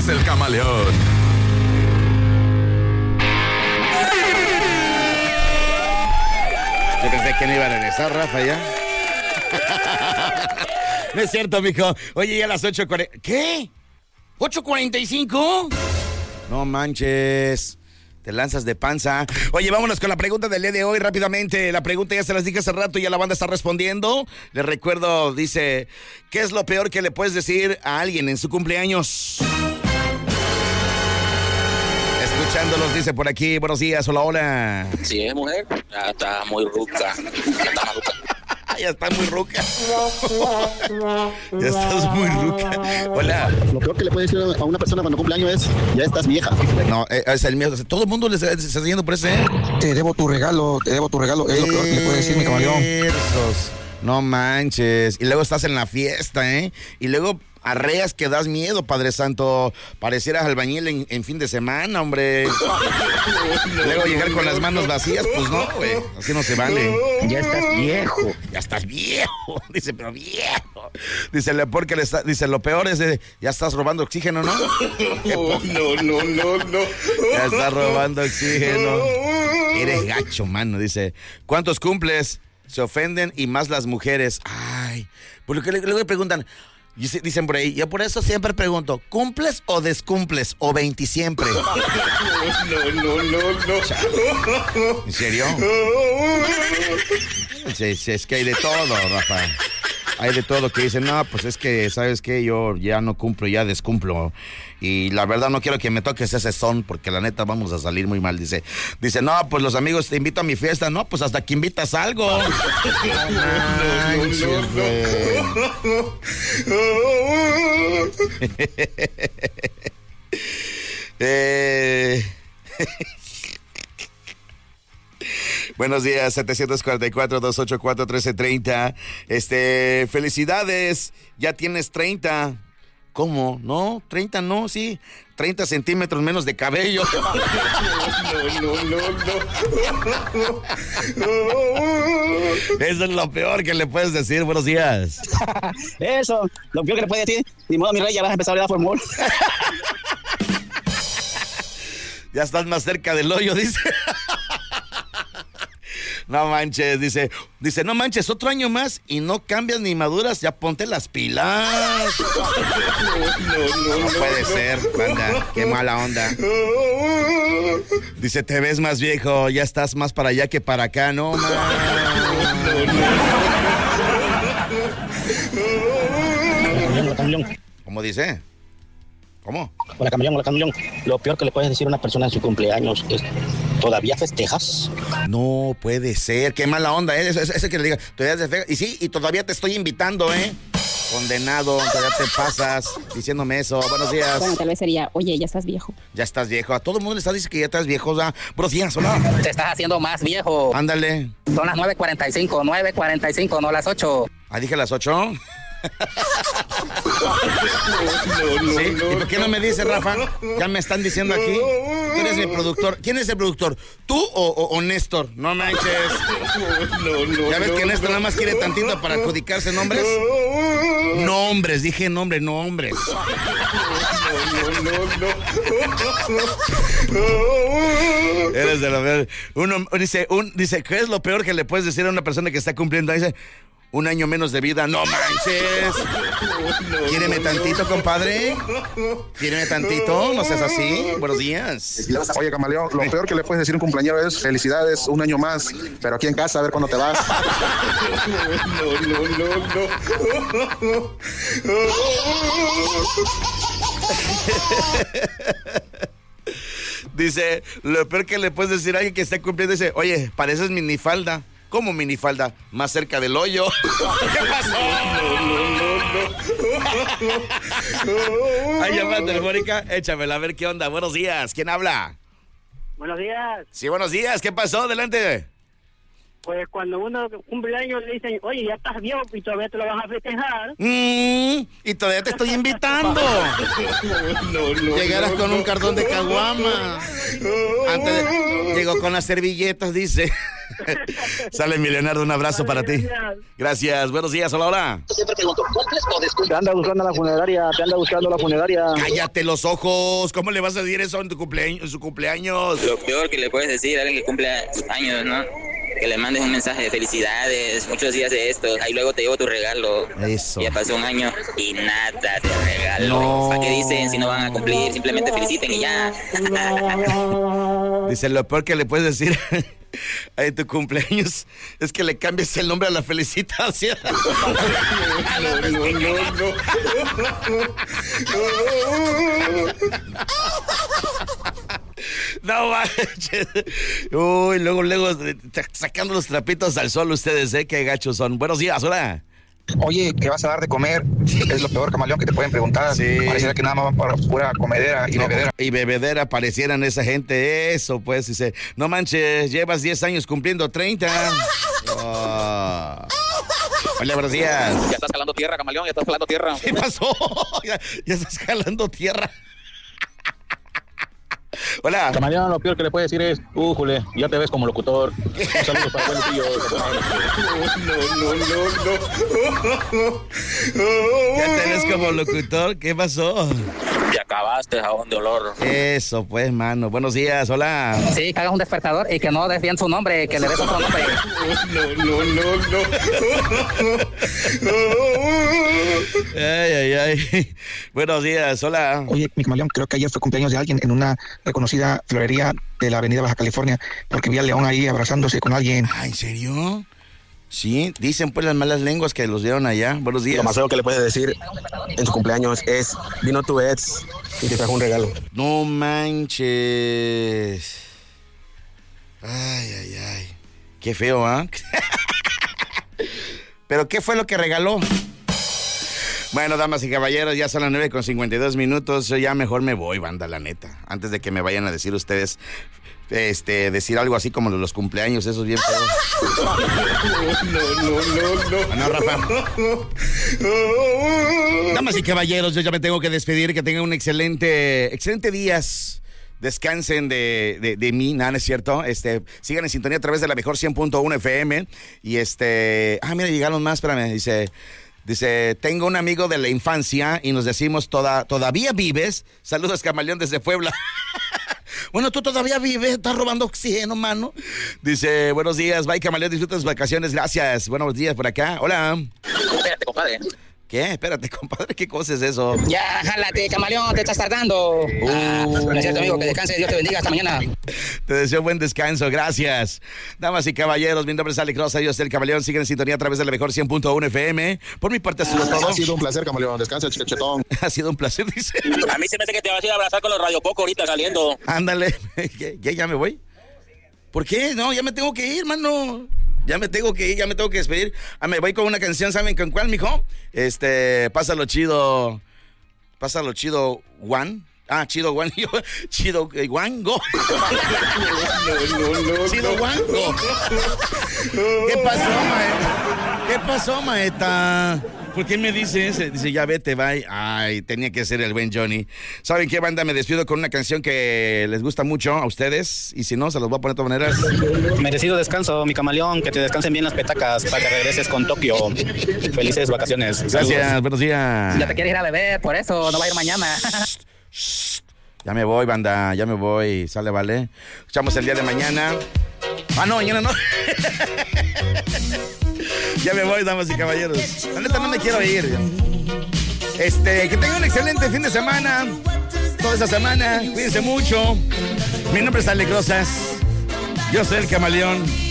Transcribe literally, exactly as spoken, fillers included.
es el camaleón. Yo pensé que no iba a regresar, Rafa, ya. No es cierto, mijo. Oye, ya a las ocho cuarenta... ¿Qué? ¿ocho cuarenta y cinco? No manches. Te lanzas de panza. Oye, vámonos con la pregunta del día de hoy rápidamente. La pregunta ya se las dije hace rato y ya la banda está respondiendo. Les recuerdo, dice, ¿qué es lo peor que le puedes decir a alguien en su cumpleaños? Escuchándolos, dice por aquí, buenos días, hola, hola. Si es mujer, ya está muy ruca. Ya está más ruca. Ya está muy ruca. Ya estás muy ruca. Hola. Lo peor que le puede decir a una persona cuando cumple años es, ya estás vieja. No, es el mío. Todo el mundo le está, está yendo por ese. Te debo tu regalo, te debo tu regalo. Es lo peor que le puede decir mi camaleón. Esos. No manches. Y luego estás en la fiesta, ¿eh? Y luego arreas que das miedo, Padre Santo. Parecieras albañil en, en fin de semana, hombre. Luego llegar con las manos vacías, pues no, güey. Así no se vale. Ya estás viejo. Ya estás viejo. Dice, pero viejo. Dice, lo peor que le está, dice, lo peor es de, ya estás robando oxígeno, ¿no? No, no, no, no, no. Ya estás robando oxígeno. Eres gacho, mano. Dice, ¿cuántos cumples? Se ofenden y más las mujeres. Ay, por lo que luego le preguntan, dicen por ahí, yo por eso siempre pregunto, ¿cumples o descumples? O veinte siempre. No, no, no, no. ¿En serio? Sí, sí, es que hay de todo, Rafa. Hay de todo que dicen, no, pues es que, ¿sabes qué? Yo ya no cumplo, ya descumplo. Y la verdad no quiero que me toques ese son, porque la neta vamos a salir muy mal. Dice, dice, no, pues los amigos te invitan a mi fiesta. No, pues hasta que invitas algo. No, manches, güey. eh... Buenos días, setecientos cuarenta y cuatro, doscientos ochenta y cuatro, trece treinta. Este, felicidades, ya tienes treinta. ¿Cómo? ¿No? ¿treinta no? Sí. treinta centímetros menos de cabello. No, no, no, no. Eso es lo peor que le puedes decir. Buenos días. Eso, lo peor que le puedes decir. Ni modo, mi rey, ya vas a empezar a dar formol. Ya estás más cerca del hoyo, dice. No manches, dice, dice, no manches, otro año más y no cambias ni maduras, ya ponte las pilas. No, no, no puede ser, banda, qué mala onda. Dice, te ves más viejo, ya estás más para allá que para acá, no, man. ¿Cómo dice? ¿Cómo? Hola, camaleón, hola, camaleón. Lo peor que le puedes decir a una persona en su cumpleaños es, ¿todavía festejas? No puede ser, qué mala onda, ¿eh? Ese, ese que le diga, todavía te festejas. Y sí, y todavía te estoy invitando, ¿eh? Condenado, todavía te pasas diciéndome eso. Buenos días. Bueno, tal vez sería, oye, ya estás viejo. Ya estás viejo. A todo el mundo le está diciendo que ya estás viejo. ¿Verdad? Buenos días, hola. Te estás haciendo más viejo. Ándale. Son las nueve cuarenta y cinco, nueve cuarenta y cinco, no las ocho. Ah, dije las ocho. No, no, ¿Sí? no, ¿Y por qué no me dice, Rafa? Ya me están diciendo aquí. Tú eres mi productor. ¿Quién es el productor? ¿Tú o, o, o Néstor? No manches. no, no, ¿Ya ves que Néstor nada más quiere tantito para adjudicarse nombres? Nombres, dije nombre, nombres. No, no, no. Eres de lo peor. Uno dice, un, dice, ¿qué es lo peor que le puedes decir a una persona que está cumpliendo? Dice, un año menos de vida. ¡No manches! Quíreme tantito, compadre. Quíreme tantito, no seas así. Buenos días. Oye, camaleón, lo peor que le puedes decir a un cumpleañero es felicidades, un año más, pero aquí en casa a ver cuándo te vas. No, no, no, no. Dice, lo peor que le puedes decir a alguien que está cumpliendo, dice, oye, pareces minifalda. ¿Cómo minifalda? Más cerca del hoyo. ¿Qué pasó? Hay llamada telefónica, échamela a ver qué onda. Buenos días, ¿quién habla? Buenos días. Sí, buenos días, ¿qué pasó? Adelante. Pues cuando uno cumple años le dicen, oye, ya estás viejo y todavía te lo vas a festejar. Mm, y todavía te estoy invitando. No, no, Llegaras no, con no. un cartón de caguama. Antes de- llegó con las servilletas, dice. Sale, mi Leonardo, un abrazo para ti. Gracias, buenos días, hola, hola. Siempre pregunto, ¿cuál es Te anda buscando la funeraria, te anda buscando la funeraria. Cállate los ojos, ¿cómo le vas a decir eso en tu cumpleaños, en su cumpleaños? Lo peor que le puedes decir a alguien que cumple años, ¿no? Que le mandes un mensaje de felicidades, muchos días de esto, ahí luego te llevo tu regalo. Eso. Ya pasó un año y nada de regalo. No. ¿Para qué dicen si no van a cumplir? Simplemente feliciten y ya. Dice, lo peor que le puedes decir en tu cumpleaños es que le cambies el nombre a la felicitación. No, no, no, no. No manches. Uy, luego, luego sacando los trapitos al sol ustedes, ¿eh? Qué gachos son. Buenos días, hola. Oye, ¿qué vas a dar de comer? Es lo peor, camaleón, que te pueden preguntar. Sí. Pareciera que nada más van para pura comedera y No, bebedera. y bebedera parecieran esa gente. Eso, pues, dice, no manches, llevas diez años cumpliendo treinta. Oh. Hola, buenos días. Ya estás jalando tierra, camaleón, ya estás jalando tierra. ¿Qué pasó? Ya, ya estás jalando tierra. Hola. Camaleón, lo peor que le puede decir es, uh, Jule, ya te ves como locutor. Un saludo para el buen tío. No, no, no, no. ¿Ya te ves como locutor? ¿Qué pasó? Ya acabaste, jabón de olor. Eso, pues, mano. Buenos días, hola. Sí, que hagas un despertador y que no des bien su nombre, que le des otro nombre. No, no, no, no. Ay, ay, ay. Buenos días, hola. Oye, mi camaleón, creo que ayer fue cumpleaños de alguien en una reconocida florería de la avenida Baja California, porque vi al León ahí abrazándose con alguien. Ah, ¿en serio? Sí, dicen pues las malas lenguas que los dieron allá. Buenos días. Lo más feo que le puedes decir en su cumpleaños es, vino tu ex y te trajo un regalo. No manches. Ay, ay, ay. Qué feo, ¿ah? ¿eh? ¿Pero qué fue lo que regaló? Bueno, damas y caballeros, ya son las nueve con cincuenta y dos minutos. Yo ya mejor me voy, banda, la neta. Antes de que me vayan a decir ustedes, este, decir algo así como los cumpleaños, esos bien feos. No, no, no, no. No, Rafa. Damas y caballeros, yo ya me tengo que despedir. Que tengan un excelente, excelente días. Descansen de, de, de mí, nada, no es cierto. Este, sigan en sintonía a través de la mejor cien punto uno F M. Y este, ah, mira, llegaron más, espérame, dice... Dice, tengo un amigo de la infancia y nos decimos, toda, ¿todavía vives? Saludos, camaleón, desde Puebla. Bueno, tú todavía vives, estás robando oxígeno, mano. Dice, buenos días, bye, camaleón, disfruta tus vacaciones, gracias. Buenos días por acá, hola. Espérate, compadre. ¿Qué? Espérate, compadre, ¿qué cosa es eso? Ya, jálate, camaleón, te estás tardando. Uh. Ah, no es cierto, amigo, que descanse, Dios te bendiga, hasta mañana. Te deseo buen descanso, gracias. Damas y caballeros, mi nombre es Alex Rosa, yo soy el camaleón, siguen en sintonía a través de la mejor cien punto uno F M. Por mi parte ha sido todo. Ha sido un placer, camaleón, descansa, chichetón. Ha sido un placer, dice. A mí se me hace que te vas a ir a abrazar con los Radio Poco ahorita saliendo. Ándale, ¿qué? ¿Ya, ya me voy? ¿Por qué? No, ya me tengo que ir, mano. Ya me tengo que ir, ya me tengo que despedir. Ah, me voy con una canción, ¿saben con cuál, mijo? Este, pásalo chido. Pásalo chido, Juan. Ah, chido, Juan. Yo, chido, eh, Juan, go. No, no, no. Chido, Juan, go. ¿Qué pasó, maeta? ¿Qué pasó, maeta? ¿Por qué me dices? Dice, ya vete, bye. Ay, tenía que ser el buen Johnny. ¿Saben qué, banda? Me despido con una canción que les gusta mucho a ustedes. Y si no, se los voy a poner de todas maneras. Merecido descanso, mi camaleón, que te descansen bien las petacas para que regreses con Tokio. Felices vacaciones. Saludos. Gracias, buenos días. Ya te quieres ir a beber, por eso no va a ir mañana. Ya me voy, banda, ya me voy. Sale, vale. Escuchamos el día de mañana. Ah, no, mañana no. Ya me voy, damas y caballeros. La neta, no me quiero ir. Este, que tengan un excelente fin de semana. Toda esta semana, cuídense mucho. Mi nombre es Alex Rosas. Yo soy el camaleón.